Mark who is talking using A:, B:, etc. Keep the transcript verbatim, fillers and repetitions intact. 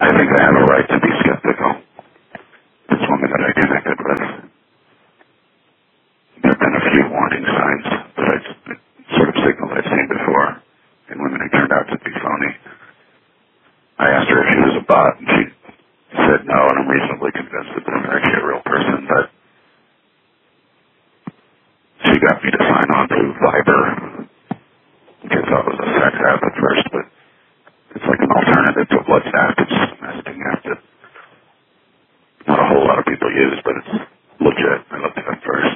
A: I think I have a right to be skeptical. This woman that I connected with, there have been a few warning signs that I sort of signaled I've seen before in women who turned out to be phony. I asked her if she was a bot, and she said no, and I'm reasonably convinced that this is actually a real person, but she got me to sign on to Viber, which I thought was a sex app at first, but it's like an alternative to WhatsApp. It's just a messaging app that not a whole lot of people use, but it's legit. I looked it up first.